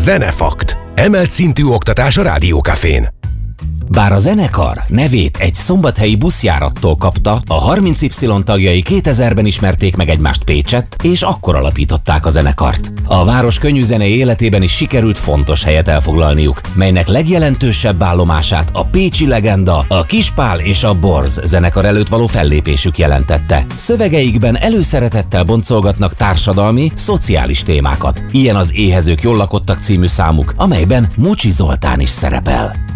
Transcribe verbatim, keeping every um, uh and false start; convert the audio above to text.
Zenefakt. Emelt szintű oktatás a Rádiókafén. Bár a zenekar nevét egy szombathelyi buszjárattól kapta, a harminc Y tagjai kétezerben ismerték meg egymást Pécsett, és akkor alapították a zenekart. A város könnyűzenei életében is sikerült fontos helyet elfoglalniuk, melynek legjelentősebb állomását a pécsi legenda, a Kispál és a Borz zenekar előtt való fellépésük jelentette. Szövegeikben előszeretettel boncolgatnak társadalmi, szociális témákat. Ilyen az Éhezők jól lakottak című számuk, amelyben Mucsi Zoltán is szerepel.